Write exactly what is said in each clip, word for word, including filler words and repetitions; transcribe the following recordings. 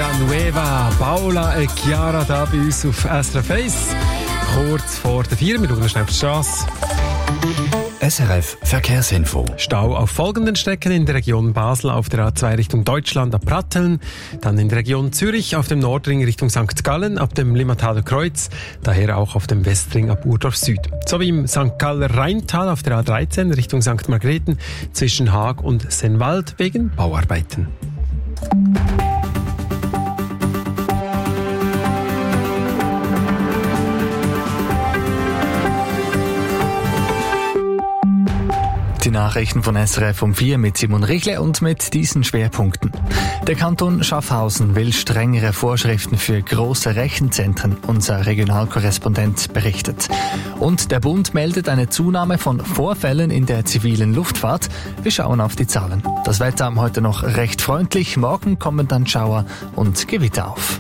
Villanueva, Paula e Chiara da bei uns auf S R F eins. Kurz vor der vier, wir schauen schnell auf die Strasse. S R F Verkehrsinfo. Stau auf folgenden Strecken: in der Region Basel auf der A zwei Richtung Deutschland ab Pratteln, dann in der Region Zürich auf dem Nordring Richtung Sankt Gallen ab dem Limmataler Kreuz, daher auch auf dem Westring ab Urdorf Süd, sowie im Sankt Galler Rheintal auf der A dreizehn Richtung Sankt Margrethen zwischen Haag und Sennwald wegen Bauarbeiten. Die Nachrichten von S R F um vier mit Simon Richle und mit diesen Schwerpunkten. Der Kanton Schaffhausen will strengere Vorschriften für große Rechenzentren, unser Regionalkorrespondent berichtet. Und der Bund meldet eine Zunahme von Vorfällen in der zivilen Luftfahrt. Wir schauen auf die Zahlen. Das Wetter heute noch recht freundlich, morgen kommen dann Schauer und Gewitter auf.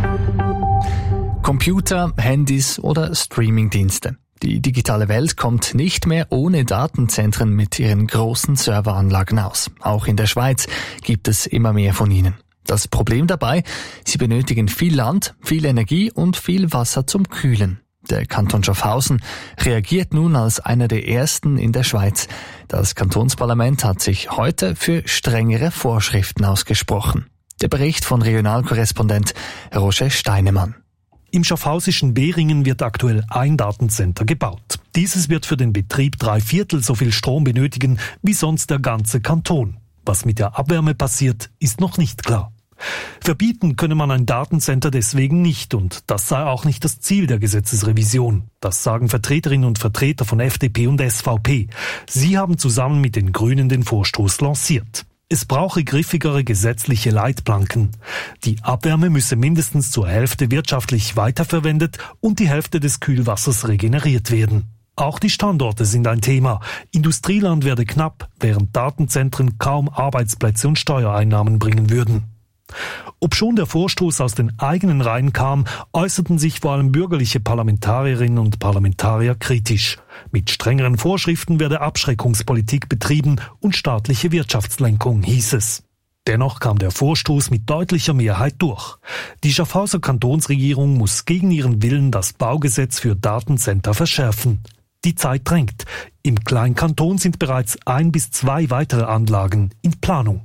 Computer, Handys oder Streamingdienste. Die digitale Welt kommt nicht mehr ohne Datenzentren mit ihren großen Serveranlagen aus. Auch in der Schweiz gibt es immer mehr von ihnen. Das Problem dabei, sie benötigen viel Land, viel Energie und viel Wasser zum Kühlen. Der Kanton Schaffhausen reagiert nun als einer der ersten in der Schweiz. Das Kantonsparlament hat sich heute für strengere Vorschriften ausgesprochen. Der Bericht von Regionalkorrespondent Roger Steinemann. Im schaffhausischen Beringen wird aktuell ein Datencenter gebaut. Dieses wird für den Betrieb drei Viertel so viel Strom benötigen wie sonst der ganze Kanton. Was mit der Abwärme passiert, ist noch nicht klar. Verbieten könne man ein Datencenter deswegen nicht, und das sei auch nicht das Ziel der Gesetzesrevision. Das sagen Vertreterinnen und Vertreter von F D P und S V P. Sie haben zusammen mit den Grünen den Vorstoß lanciert. Es brauche griffigere gesetzliche Leitplanken. Die Abwärme müsse mindestens zur Hälfte wirtschaftlich weiterverwendet und die Hälfte des Kühlwassers regeneriert werden. Auch die Standorte sind ein Thema. Industrieland werde knapp, während Datenzentren kaum Arbeitsplätze und Steuereinnahmen bringen würden. Obschon der Vorstoß aus den eigenen Reihen kam, äußerten sich vor allem bürgerliche Parlamentarierinnen und Parlamentarier kritisch. Mit strengeren Vorschriften werde Abschreckungspolitik betrieben und staatliche Wirtschaftslenkung, hieß es. Dennoch kam der Vorstoß mit deutlicher Mehrheit durch. Die Schaffhauser Kantonsregierung muss gegen ihren Willen das Baugesetz für Datencenter verschärfen. Die Zeit drängt. Im Kleinkanton sind bereits ein bis zwei weitere Anlagen in Planung.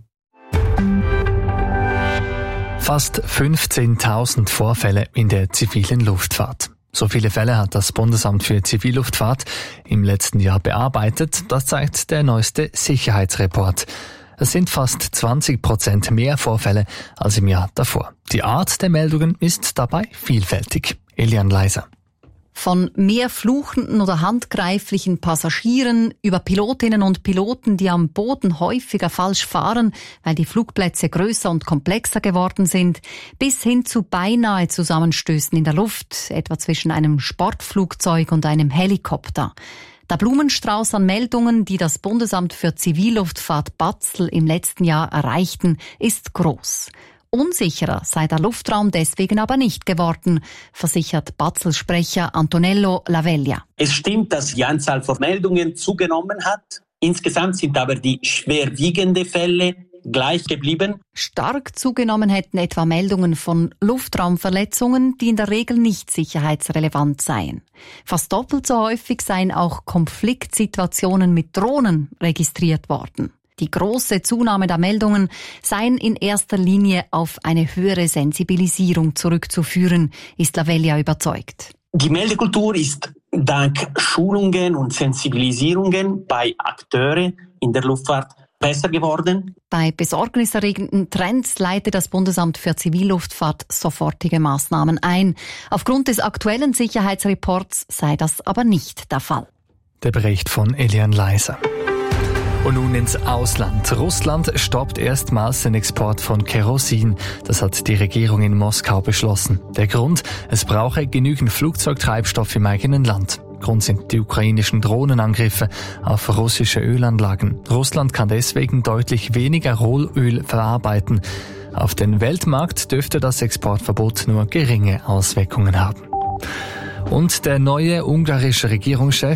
Fast fünfzehntausend Vorfälle in der zivilen Luftfahrt. So viele Fälle hat das Bundesamt für Zivilluftfahrt im letzten Jahr bearbeitet. Das zeigt der neueste Sicherheitsreport. Es sind fast zwanzig Prozent mehr Vorfälle als im Jahr davor. Die Art der Meldungen ist dabei vielfältig. Elian Leiser. Von mehr fluchenden oder handgreiflichen Passagieren über Pilotinnen und Piloten, die am Boden häufiger falsch fahren, weil die Flugplätze größer und komplexer geworden sind, bis hin zu beinahe Zusammenstößen in der Luft, etwa zwischen einem Sportflugzeug und einem Helikopter. Der Blumenstrauß an Meldungen, die das Bundesamt für Zivilluftfahrt Batzl im letzten Jahr erreichten, ist groß. Unsicherer sei der Luftraum deswegen aber nicht geworden, versichert Batzl-Sprecher Antonello Laveglia. Es stimmt, dass die Anzahl von Meldungen zugenommen hat. Insgesamt sind aber die schwerwiegenden Fälle gleich geblieben. Stark zugenommen hätten etwa Meldungen von Luftraumverletzungen, die in der Regel nicht sicherheitsrelevant seien. Fast doppelt so häufig seien auch Konfliktsituationen mit Drohnen registriert worden. Die große Zunahme der Meldungen seien in erster Linie auf eine höhere Sensibilisierung zurückzuführen, ist Laveglia überzeugt. Die Meldekultur ist dank Schulungen und Sensibilisierungen bei Akteuren in der Luftfahrt besser geworden. Bei besorgniserregenden Trends leitet das Bundesamt für Zivilluftfahrt sofortige Maßnahmen ein. Aufgrund des aktuellen Sicherheitsreports sei das aber nicht der Fall. Der Bericht von Elian Leiser. Und nun ins Ausland. Russland stoppt erstmals den Export von Kerosin. Das hat die Regierung in Moskau beschlossen. Der Grund? Es brauche genügend Flugzeugtreibstoff im eigenen Land. Grund sind die ukrainischen Drohnenangriffe auf russische Ölanlagen. Russland kann deswegen deutlich weniger Rohöl verarbeiten. Auf den Weltmarkt dürfte das Exportverbot nur geringe Auswirkungen haben. Und der neue ungarische Regierungschef